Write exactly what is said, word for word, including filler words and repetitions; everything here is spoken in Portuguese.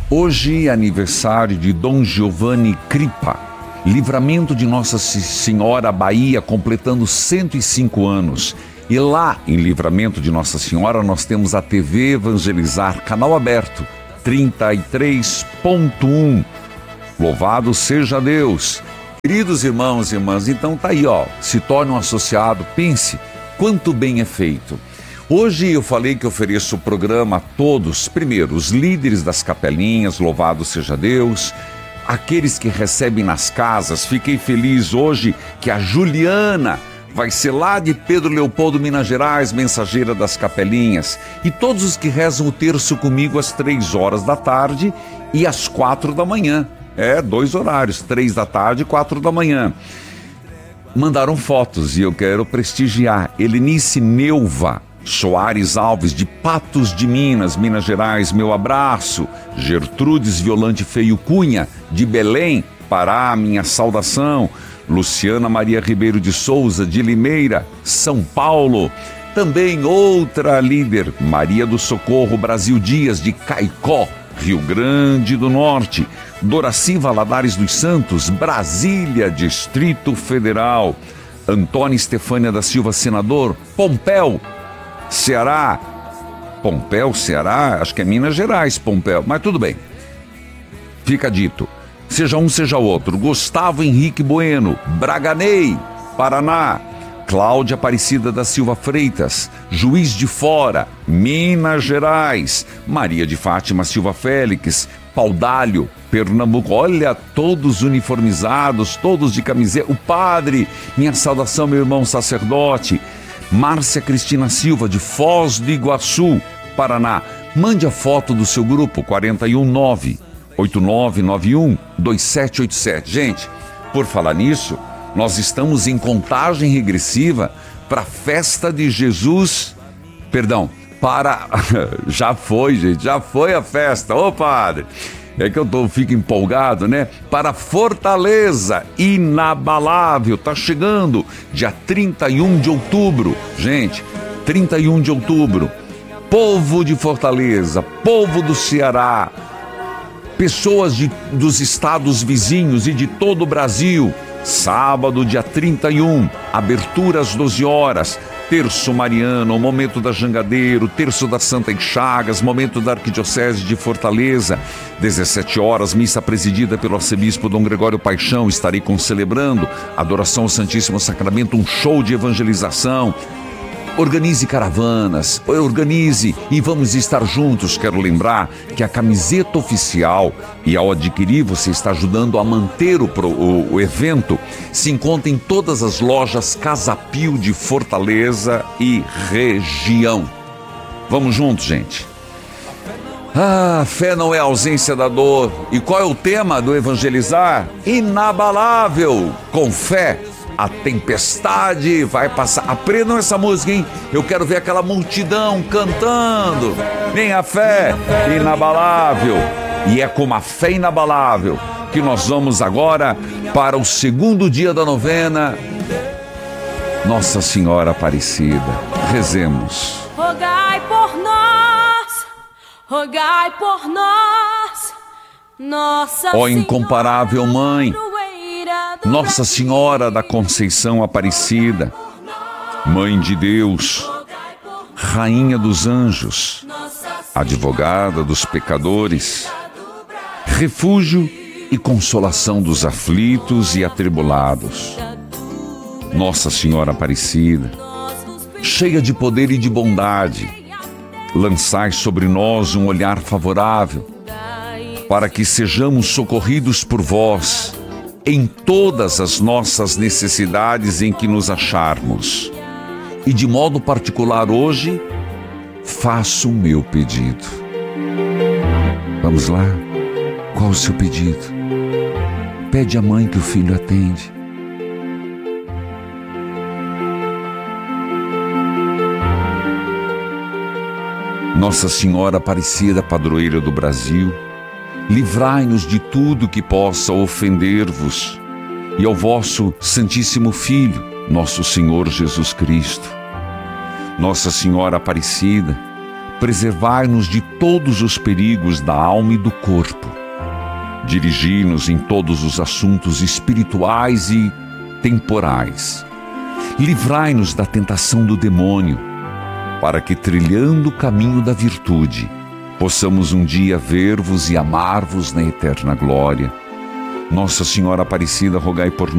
Hoje é aniversário de Dom Giovanni Cripa, livramento de Nossa Senhora Bahia, completando cento e cinco anos. E lá em Livramento de Nossa Senhora nós temos a T V Evangelizar, canal aberto, trinta e três ponto um. Louvado seja Deus. Queridos irmãos e irmãs, então tá aí, ó, se torne um associado, pense quanto bem é feito. Hoje eu falei que ofereço o programa a todos, primeiro, os líderes das capelinhas, louvado seja Deus, aqueles que recebem nas casas. Fiquei feliz hoje que a Juliana vai ser lá de Pedro Leopoldo, Minas Gerais, mensageira das capelinhas, e todos os que rezam o terço comigo às três horas da tarde e às quatro da manhã. É, dois horários, três da tarde e quatro da manhã. Mandaram fotos e eu quero prestigiar. Helenice Neuva Soares Alves, de Patos de Minas, Minas Gerais, meu abraço. Gertrudes Violante Feio Cunha, de Belém, Pará, minha saudação. Luciana Maria Ribeiro de Souza, de Limeira, São Paulo. Também outra líder, Maria do Socorro Brasil Dias, de Caicó, Rio Grande do Norte. Doraci Valadares dos Santos, Brasília, Distrito Federal. Antônia Estefânia da Silva, senador, Pompéu, Ceará. Pompéu, Ceará, acho que é Minas Gerais, Pompéu, mas tudo bem. Fica dito. Seja um, seja outro. Gustavo Henrique Bueno, Braganei, Paraná. Cláudia Aparecida da Silva Freitas, Juiz de Fora, Minas Gerais. Maria de Fátima Silva Félix, Paudalho, Pernambuco. Olha, todos uniformizados, todos de camiseta. O padre, minha saudação, meu irmão sacerdote. Márcia Cristina Silva, de Foz do Iguaçu, Paraná. Mande a foto do seu grupo, quatro um nove, oito nove nove um, dois sete oito sete. Gente, por falar nisso, nós estamos em contagem regressiva para a festa de Jesus, perdão, para, já foi, gente, já foi a festa, ô padre, é que eu tô, fico empolgado, né? Para Fortaleza, inabalável, tá chegando, dia trinta e um de outubro, gente, trinta e um de outubro, povo de Fortaleza, povo do Ceará, pessoas de, dos estados vizinhos e de todo o Brasil. Sábado, dia trinta e um, abertura às doze horas, terço mariano, momento da Jangadeiro, terço da Santa Chagas, momento da Arquidiocese de Fortaleza, dezessete horas, missa presidida pelo arcebispo Dom Gregório Paixão. Estarei concelebrando adoração ao Santíssimo Sacramento, um show de evangelização. Organize caravanas, organize e vamos estar juntos. Quero lembrar que a camiseta oficial, e ao adquirir você está ajudando a manter o, o, o evento, se encontra em todas as lojas Casa Pio de Fortaleza e região. Vamos juntos, gente. Ah, fé não é ausência da dor. E qual é o tema do Evangelizar? Inabalável, com fé a tempestade vai passar. Aprendam essa música, hein? Eu quero ver aquela multidão cantando. Minha fé inabalável. E é com uma fé inabalável que nós vamos agora para o segundo dia da novena. Nossa Senhora Aparecida. Rezemos. Rogai por nós, rogai por nós, Nossa Ó incomparável Mãe, Nossa Senhora da Conceição Aparecida, Mãe de Deus, Rainha dos Anjos, Advogada dos pecadores, refúgio e consolação dos aflitos e atribulados. Nossa Senhora Aparecida, cheia de poder e de bondade, lançai sobre nós um olhar favorável, para que sejamos socorridos por vós em todas as nossas necessidades em que nos acharmos. E de modo particular hoje, faço o meu pedido. Vamos lá? Qual o seu pedido? Pede à mãe que o filho atende. Nossa Senhora Aparecida, padroeira do Brasil, livrai-nos de tudo que possa ofender-vos e ao vosso Santíssimo Filho, nosso Senhor Jesus Cristo. Nossa Senhora Aparecida, preservai-nos de todos os perigos da alma e do corpo. Dirigi-nos em todos os assuntos espirituais e temporais. Livrai-nos da tentação do demônio, para que, trilhando o caminho da virtude, possamos um dia ver-vos e amar-vos na eterna glória. Nossa Senhora Aparecida, rogai por